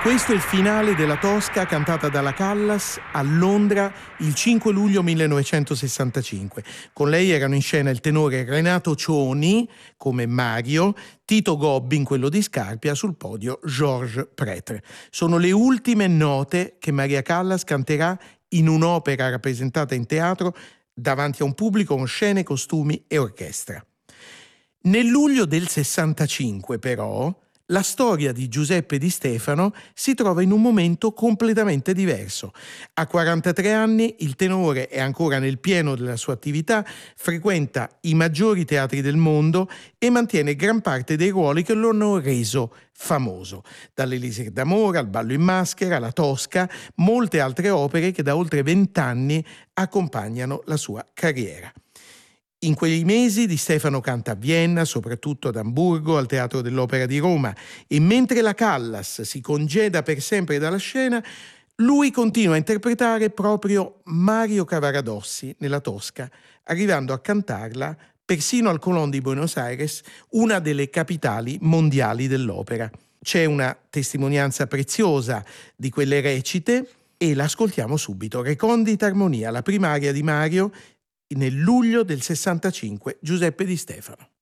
Questo è il finale della Tosca cantata dalla Callas a Londra il 5 luglio 1965. Con lei erano in scena il tenore Renato Cioni come Mario, Tito Gobbi in quello di Scarpia, sul podio Georges Prêtre. Sono le ultime note che Maria Callas canterà in un'opera rappresentata in teatro davanti a un pubblico con scene, costumi e orchestra. Nel luglio del 65, però, la storia di Giuseppe Di Stefano si trova in un momento completamente diverso. A 43 anni il tenore è ancora nel pieno della sua attività, frequenta i maggiori teatri del mondo e mantiene gran parte dei ruoli che lo hanno reso famoso. Dall'Elisir d'Amore al Ballo in Maschera, alla Tosca, molte altre opere che da oltre 20 anni accompagnano la sua carriera. In quei mesi Di Stefano canta a Vienna, soprattutto ad Amburgo, al Teatro dell'Opera di Roma, e mentre la Callas si congeda per sempre dalla scena, lui continua a interpretare proprio Mario Cavaradossi nella Tosca, arrivando a cantarla persino al Colón di Buenos Aires, una delle capitali mondiali dell'opera. C'è una testimonianza preziosa di quelle recite e l'ascoltiamo subito. Recondita armonia, la prima aria di Mario, nel luglio del 65, Giuseppe Di Stefano.